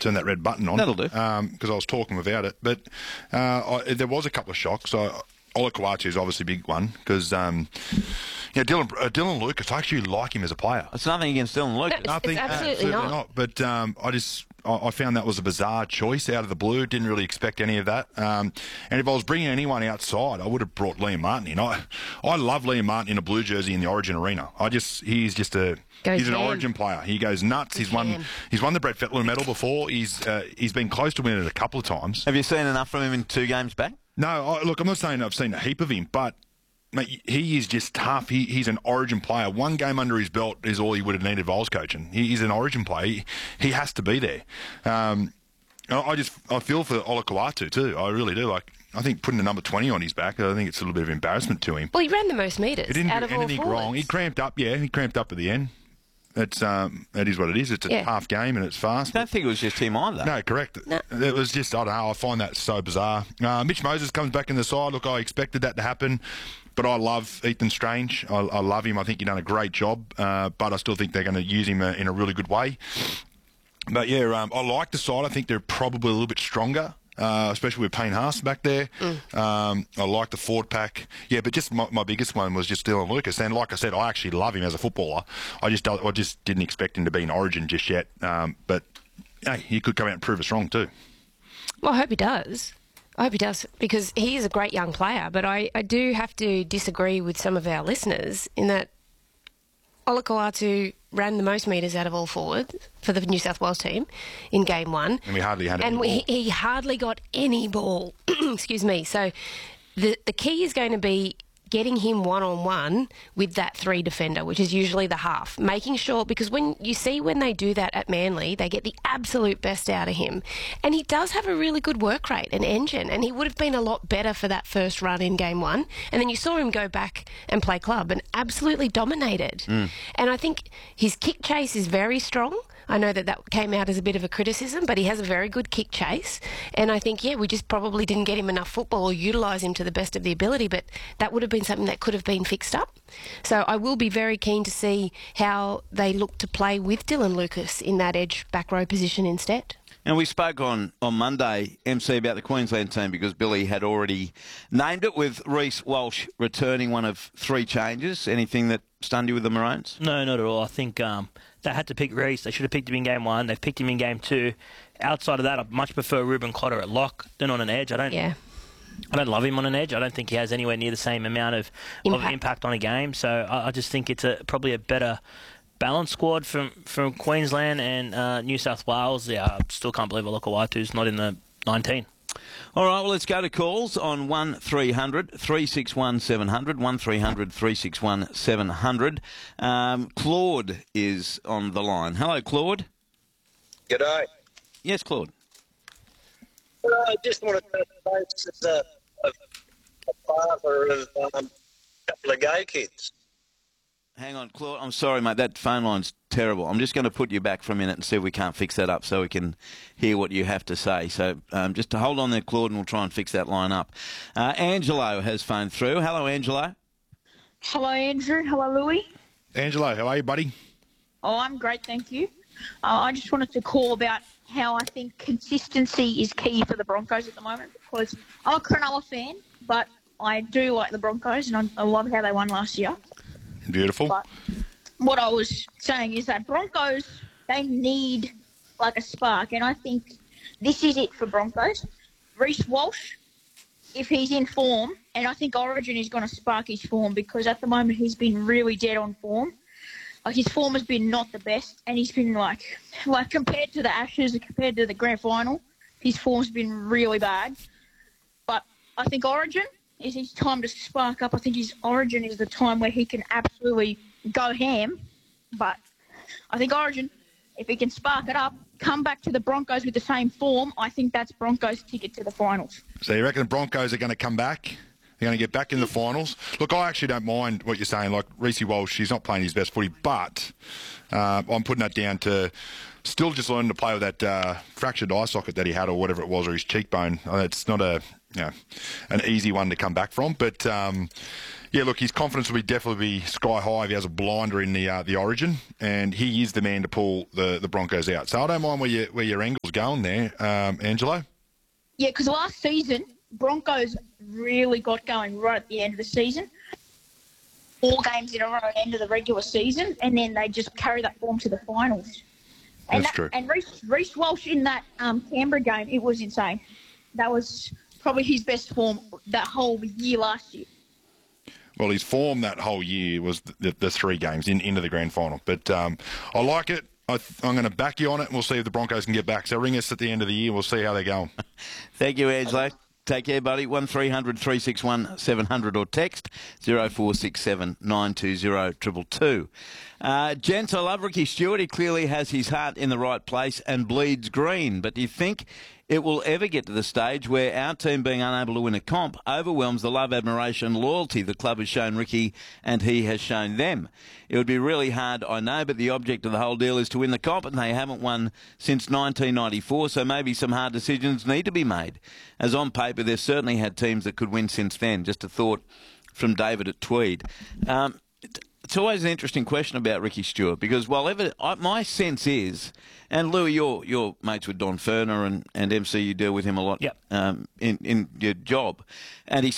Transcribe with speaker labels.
Speaker 1: turn that red button on.
Speaker 2: That'll do.
Speaker 1: Because I was talking without it. But there was a couple of shocks. Olakau'atu is obviously a big one because, Dylan Lucas, I actually like him as a player.
Speaker 2: It's nothing against Dylan Lucas.
Speaker 3: No, it's absolutely not.
Speaker 1: But I found that was a bizarre choice out of the blue. Didn't really expect any of that. And if I was bringing anyone outside, I would have brought Liam Martin in. I love Liam Martin in a blue jersey in the Origin arena. He's an Origin player. He goes nuts. He's won the Brett Fettler medal before. He's been close to winning it a couple of times.
Speaker 2: Have you seen enough from him in 2 games back?
Speaker 1: No, look, I'm not saying I've seen a heap of him, but mate, he is just tough. He's an Origin player. 1 game under his belt is all he would have needed if I was coaching. He's an Origin player. He has to be there. I feel for Olakau'atu too. I really do. I think putting the number 20 on his back, I think it's a little bit of embarrassment to him.
Speaker 3: Well, he ran the most metres
Speaker 1: He didn't
Speaker 3: out
Speaker 1: do
Speaker 3: of all
Speaker 1: anything
Speaker 3: forwards.
Speaker 1: wrong. He cramped up. Yeah, he cramped up at the end. That is what it is. It's a half game and it's fast.
Speaker 2: I don't think it was just him either.
Speaker 1: No, correct.
Speaker 3: No.
Speaker 1: It was just, I don't know, I find that so bizarre. Mitch Moses comes back in the side. Look, I expected that to happen, but I love Ethan Strange. I love him. I think he's done a great job, but I still think they're going to use him in a really good way. But yeah, I like the side. I think they're probably a little bit stronger. Especially with Payne Haas back there. I like the forward pack. Yeah, but just my biggest one was just Dylan Lucas. And like I said, I actually love him as a footballer. I just didn't expect him to be in Origin just yet. But hey, he could come out and prove us wrong too.
Speaker 3: Well, I hope he does. Because he is a great young player. But I do have to disagree with some of our listeners in that Olakau'atu ran the most metres out of all forwards for the New South Wales team in game 1.
Speaker 1: And we hardly had any ball.
Speaker 3: He hardly got any ball. Excuse me. So the key is going to be getting him one-on-one with that 3 defender, which is usually the half. Making sure, because when they do that at Manly, they get the absolute best out of him. And he does have a really good work rate, an engine, and he would have been a lot better for that first run in game 1. And then you saw him go back and play club and absolutely dominated. And I think his kick chase is very strong. I know that came out as a bit of a criticism, but he has a very good kick chase. And I think, we just probably didn't get him enough football or utilise him to the best of the ability, but that would have been something that could have been fixed up. So I will be very keen to see how they look to play with Dylan Lucas in that edge back row position instead.
Speaker 2: And we spoke on Monday, MC, about the Queensland team because Billy had already named it with Reece Walsh returning one of 3 changes. Anything that stunned you with the Maroons?
Speaker 4: No, not at all. I think they had to pick Reece. They should have picked him in game 1. They've picked him in game 2. Outside of that, I much prefer Ruben Cotter at lock than on an edge. I don't love him on an edge. I don't think he has anywhere near the same amount of impact on a game. So I just think it's probably a better balanced squad from Queensland and New South Wales. Yeah, I still can't believe Olakau'atu's not in the 19.
Speaker 2: All right, well, let's go to calls on 1300 361 700, 1300 361 700. Claude is on the line. Hello, Claude.
Speaker 5: G'day.
Speaker 2: Yes, Claude.
Speaker 5: I just wanted to say as a father of a couple of gay kids.
Speaker 2: Hang on, Claude. I'm sorry, mate. That phone line's terrible. I'm just going to put you back for a minute and see if we can't fix that up so we can hear what you have to say. So just to hold on there, Claude, and we'll try and fix that line up. Angelo has phoned through. Hello, Angelo.
Speaker 6: Hello, Andrew. Hello, Louis.
Speaker 1: Angelo, how are you, buddy?
Speaker 6: Oh, I'm great, thank you. I just wanted to call about how I think consistency is key for the Broncos at the moment because I'm a Cronulla fan, but I do like the Broncos and I love how they won last year.
Speaker 1: Beautiful.
Speaker 6: But what I was saying is that Broncos, they need like a spark, and I think this is it for Broncos. Reece Walsh, if he's in form, and I think Origin is going to spark his form because at the moment he's been really dead on form. Like his form has been not the best, and he's been like compared to the Ashes, compared to the grand final, his form's been really bad. But I think Origin is his time to spark up. I think his Origin is the time where he can absolutely go ham. But I think Origin, if he can spark it up, come back to the Broncos with the same form, I think that's Broncos' ticket to the finals.
Speaker 1: So you reckon the Broncos are going to come back? They're going to get back in the finals? Look, I actually don't mind what you're saying. Like, Reece Walsh, he's not playing his best footy, but I'm putting that down to still just learning to play with that fractured eye socket that he had or whatever it was, or his cheekbone. It's not an easy one to come back from. But, Yeah, look, his confidence will definitely be sky high if he has a blinder in the Origin, and he is the man to pull the Broncos out. So I don't mind where your angle's going there, Angelo.
Speaker 6: Yeah, because last season, Broncos really got going right at the end of the season. 4 games in a row at the end of the regular season, and then they just carry that form to the finals. And
Speaker 1: That's true.
Speaker 6: And Reece Walsh in that Canberra game, it was insane. That was probably his best form that whole year last year.
Speaker 1: Well, his form that whole year was the 3 games into the grand final. But I like it. I'm going to back you on it, and we'll see if the Broncos can get back. So ring us at the end of the year. We'll see how they're going.
Speaker 2: Thank you, Angelo. Take care, buddy. 1300 361 700 or text 0467 920 222. Gents, I love Ricky Stewart. He clearly has his heart in the right place and bleeds green. But do you think it will ever get to the stage where our team being unable to win a comp overwhelms the love, admiration, loyalty the club has shown Ricky and he has shown them? It would be really hard, I know, but the object of the whole deal is to win the comp, and they haven't won since 1994, so maybe some hard decisions need to be made. As on paper, they've certainly had teams that could win since then. Just a thought from David at Tweed. It's always an interesting question about Ricky Stewart, because my sense is, and Louis, you're mates with Don Ferner and MC, you deal with him a lot.
Speaker 4: Yep.
Speaker 2: In your job, and he